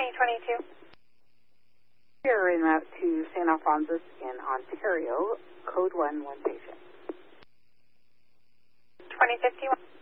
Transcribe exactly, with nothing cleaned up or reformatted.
twenty-two. We are en route to Saint Alphonsus in Ontario, code one, one patient. twenty fifty-one.